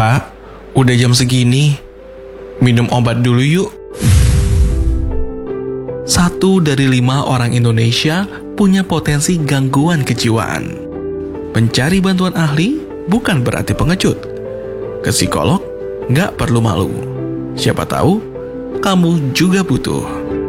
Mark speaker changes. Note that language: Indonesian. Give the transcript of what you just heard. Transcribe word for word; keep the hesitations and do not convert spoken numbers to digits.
Speaker 1: Kak, udah jam segini. Minum obat dulu yuk. Satu dari lima orang Indonesia punya potensi gangguan kejiwaan. Mencari bantuan ahli bukan berarti pengecut. Ke psikolog nggak perlu malu. Siapa tahu kamu juga butuh.